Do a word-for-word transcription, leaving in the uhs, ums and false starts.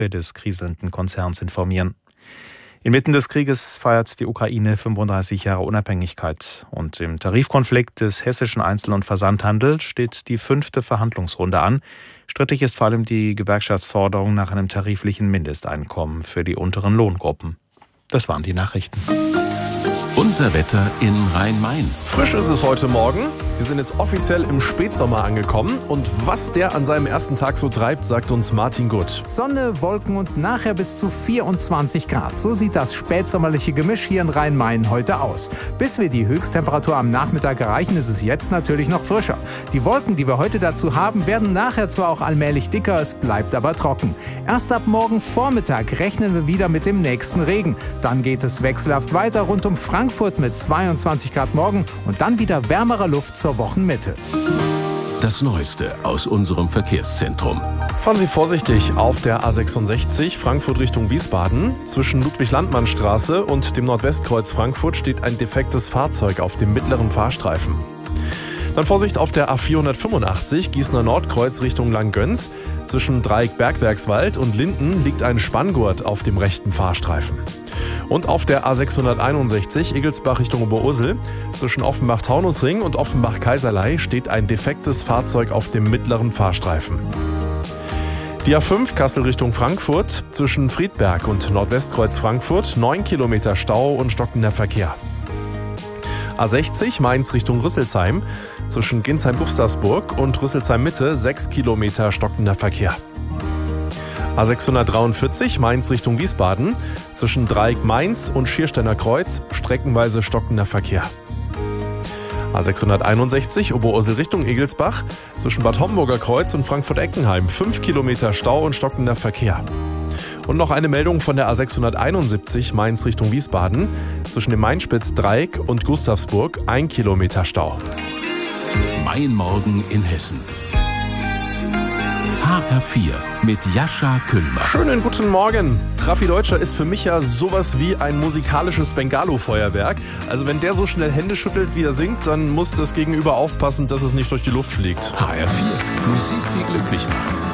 des kriselnden Konzerns informieren. Inmitten des Krieges feiert die Ukraine fünfunddreißig Jahre Unabhängigkeit. Und im Tarifkonflikt des hessischen Einzel- und Versandhandels steht die fünfte Verhandlungsrunde an. Strittig ist vor allem die Gewerkschaftsforderung nach einem tariflichen Mindesteinkommen für die unteren Lohngruppen. Das waren die Nachrichten. Unser Wetter in Rhein-Main. Frisch ist es heute Morgen. Wir sind jetzt offiziell im Spätsommer angekommen. Und was der an seinem ersten Tag so treibt, sagt uns Martin Gutt. Sonne, Wolken und nachher bis zu vierundzwanzig Grad. So sieht das spätsommerliche Gemisch hier in Rhein-Main heute aus. Bis wir die Höchsttemperatur am Nachmittag erreichen, ist es jetzt natürlich noch frischer. Die Wolken, die wir heute dazu haben, werden nachher zwar auch allmählich dicker, es bleibt aber trocken. Erst ab morgen Vormittag rechnen wir wieder mit dem nächsten Regen. Dann geht es wechselhaft weiter rund um Frankfurt mit zweiundzwanzig Grad morgen und dann wieder wärmere Luft zur Wochenmitte. Das Neueste aus unserem Verkehrszentrum. Fahren Sie vorsichtig auf der A sechsundsechzig Frankfurt Richtung Wiesbaden. Zwischen Ludwig-Landmann-Straße und dem Nordwestkreuz Frankfurt steht ein defektes Fahrzeug auf dem mittleren Fahrstreifen. Dann Vorsicht auf der A vierhundertfünfundachtzig Gießener Nordkreuz Richtung Langgöns. Zwischen Dreieck Bergwerkswald und Linden liegt ein Spanngurt auf dem rechten Fahrstreifen. Und auf der A sechshunderteinundsechzig Egelsbach Richtung Oberursel zwischen Offenbach-Taunusring und Offenbach-Kaiserlei steht ein defektes Fahrzeug auf dem mittleren Fahrstreifen. Die A fünf Kassel Richtung Frankfurt zwischen Friedberg und Nordwestkreuz Frankfurt neun Kilometer Stau und stockender Verkehr. A sechzig Mainz Richtung Rüsselsheim zwischen Ginsheim-Gustavsburg und Rüsselsheim-Mitte sechs Kilometer stockender Verkehr. A sechshundertdreiundvierzig Mainz Richtung Wiesbaden zwischen Dreieck Mainz und Schiersteiner Kreuz streckenweise stockender Verkehr. A sechshunderteinundsechzig Oberursel Richtung Egelsbach zwischen Bad Homburger Kreuz und Frankfurt-Eckenheim fünf Kilometer Stau und stockender Verkehr. Und noch eine Meldung von der A sechshunderteinundsiebzig Mainz Richtung Wiesbaden zwischen dem Mainspitz-Dreieck und Gustavsburg ein Kilometer Stau. Mein Morgen in Hessen. H R vier mit Jascha Küllmer. Schönen guten Morgen. Trafi Deutscher ist für mich ja sowas wie ein musikalisches Bengalo-Feuerwerk. Also wenn der so schnell Hände schüttelt, wie er singt, dann muss das Gegenüber aufpassen, dass es nicht durch die Luft fliegt. H R vier. Musik, die glücklich macht.